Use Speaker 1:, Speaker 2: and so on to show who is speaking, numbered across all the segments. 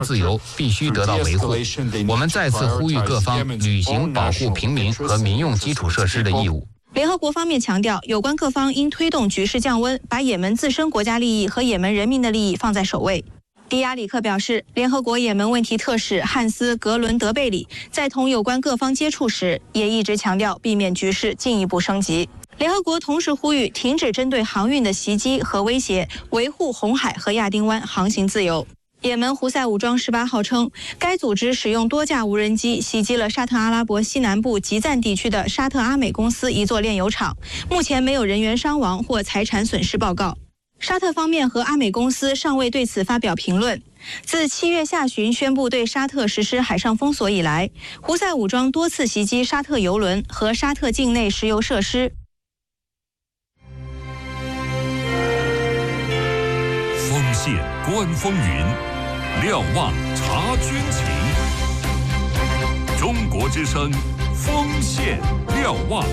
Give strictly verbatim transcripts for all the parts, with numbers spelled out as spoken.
Speaker 1: 自由必须得到维护。我们再次呼吁各方履行保护平民和民用基础设施的义务。
Speaker 2: 联合国方面强调，有关各方应推动局势降温，把也门自身国家利益和也门人民的利益放在首位。迪亚里克表示，联合国也门问题特使汉斯·格伦德贝里在同有关各方接触时，也一直强调避免局势进一步升级。联合国同时呼吁停止针对航运的袭击和威胁，维护红海和亚丁湾航行自由。也门胡塞武装十八号称，该组织使用多架无人机袭击了沙特阿拉伯西南部吉赞地区的沙特阿美公司一座炼油厂，目前没有人员伤亡或财产损失报告。沙特方面和阿美公司尚未对此发表评论。自七月下旬宣布对沙特实施海上封锁以来，胡塞武装多次袭击沙特油轮和沙特境内石油设施。
Speaker 3: 锋线观风云，瞭望察军情。中国之声，锋线瞭望。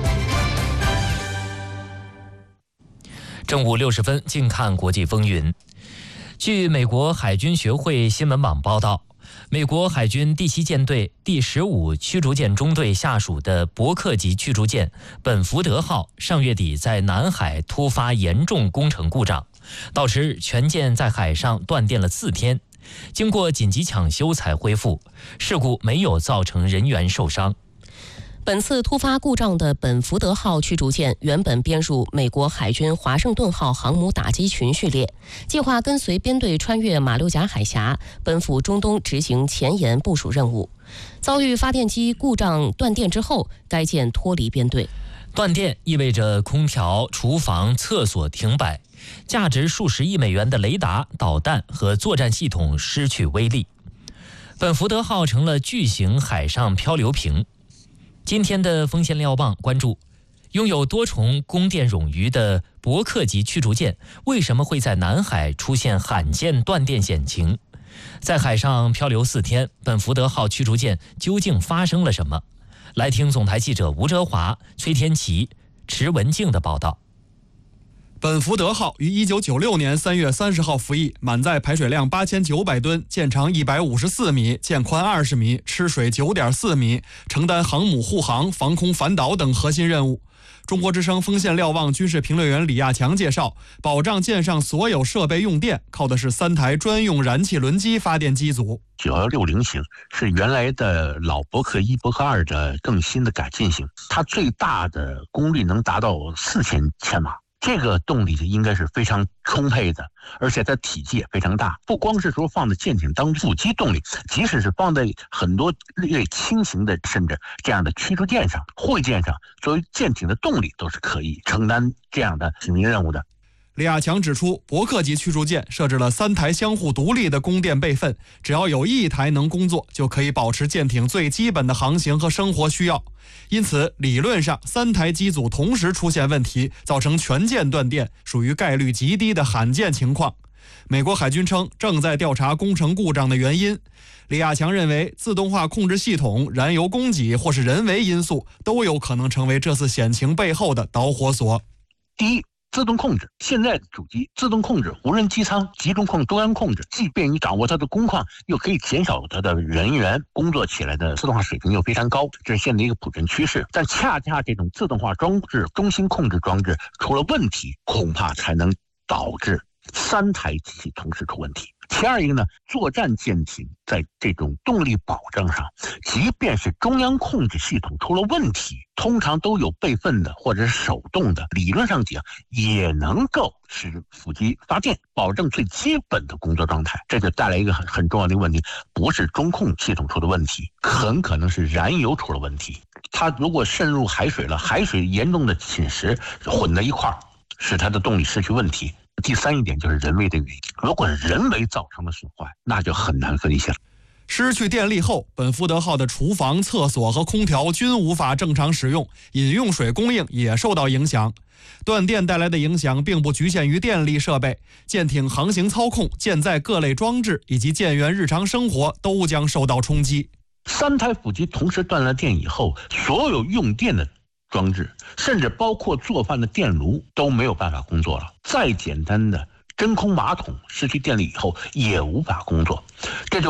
Speaker 4: 正午六十分，静看国际风云。据美国海军学会新闻网报道，美国海军第七舰队第十五驱逐舰中队下属的伯克级驱逐舰本福德号上月底在南海突发严重工程故障，到时全舰在海上断电了四天，经过紧急抢修才恢复，事故没有造成人员受伤。
Speaker 5: 本次突发故障的本福德号驱逐舰原本编入美国海军华盛顿号航母打击群序列，计划跟随编队穿越马六甲海峡，奔赴中东执行前沿部署任务。遭遇发电机故障断电之后，该舰脱离编队。
Speaker 4: 断电意味着空调、厨房、厕所停摆，价值数十亿美元的雷达、导弹和作战系统失去威力。本福德号成了巨型海上漂流瓶。今天的锋线瞭望关注，拥有多重供电冗余的伯克级驱逐舰为什么会在南海出现罕见断电险情？在海上漂流四天，本福德号驱逐舰究竟发生了什么？来听总台记者吴哲华、崔天琪、池文静的报道。
Speaker 6: 本福德号于一九九六年三月三十号服役，满载排水量八千九百吨，舰长一百五十四米，舰宽二十米，吃水九点四米，承担航母护航、防空反导等核心任务。中国之声锋线瞭望军事评论员李亚强介绍，保障舰上所有设备用电，靠的是三台专用燃气轮机发电机组。
Speaker 7: 九幺六零型是原来的老伯克一、伯克二的更新的改进型，它最大的功率能达到四千千瓦。这个动力应该是非常充沛的，而且它体积也非常大。不光是说放在舰艇当副机动力，即使是放在很多略轻型的甚至这样的驱逐舰上、护卫舰上，作为舰艇的动力都是可以承担这样的使命任务的。
Speaker 6: 李亚强指出，伯克级驱逐舰设置了三台相互独立的供电备份，只要有一台能工作，就可以保持舰艇最基本的航行和生活需要。因此，理论上三台机组同时出现问题，造成全舰断电，属于概率极低的罕见情况。美国海军称正在调查工程故障的原因。李亚强认为，自动化控制系统、燃油供给或是人为因素都有可能成为这次险情背后的导火索。
Speaker 7: 第一，自动控制，现在的主机自动控制、无人机舱、集中控、中央控制，既便于掌握它的工况，又可以减少它的人员工作起来的自动化水平又非常高，这是现在一个普遍趋势。但恰恰这种自动化装置、中心控制装置出了问题，恐怕才能导致三台机器同时出问题。第二一个呢，作战舰艇在这种动力保障上，即便是中央控制系统出了问题，通常都有备份的或者是手动的，理论上讲也能够使副机发电，保证最基本的工作状态。这就带来一个很很重要的问题，不是中控系统出的问题，很可能是燃油出了问题。它如果渗入海水了，海水严重的侵蚀混在一块儿，使它的动力失去问题。第三一点就是人为的原因，如果是人为造成的损坏，那就很难分析了。
Speaker 6: 失去电力后，本福德号的厨房、厕所和空调均无法正常使用，饮用水供应也受到影响。断电带来的影响并不局限于电力设备，舰艇航行操控、舰载各类装置以及舰员日常生活都将受到冲击。
Speaker 7: 三台副机同时断了电以后，所有用电的装置，甚至包括做饭的电炉都没有办法工作了。再简单的真空马桶失去电力以后也无法工作，这就